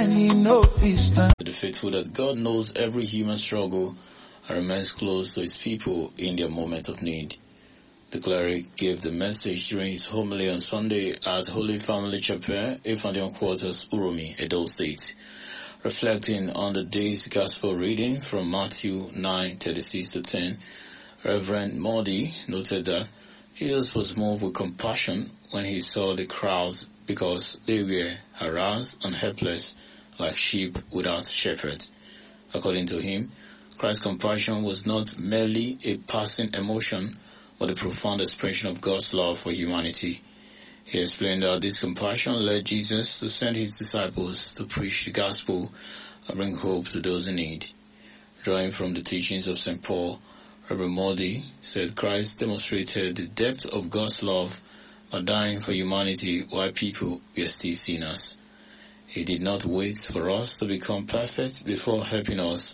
The faithful that God knows every human struggle and remains close to his people in their moment of need. The cleric gave the message during his homily on Sunday at Holy Family Chapel, Ifanion Quarters, Uromi, Edo State. Reflecting on the day's gospel reading from Matthew 9:36-10, Reverend Modi noted that Jesus was moved with compassion when he saw the crowds because they were harassed and helpless like sheep without shepherd. According to him, Christ's compassion was not merely a passing emotion, but a profound expression of God's love for humanity. He explained that this compassion led Jesus to send his disciples to preach the gospel and bring hope to those in need. Drawing from the teachings of St. Paul, Reverend Modi said Christ demonstrated the depth of God's love by dying for humanity while people were still sinners. He did not wait for us to become perfect before helping us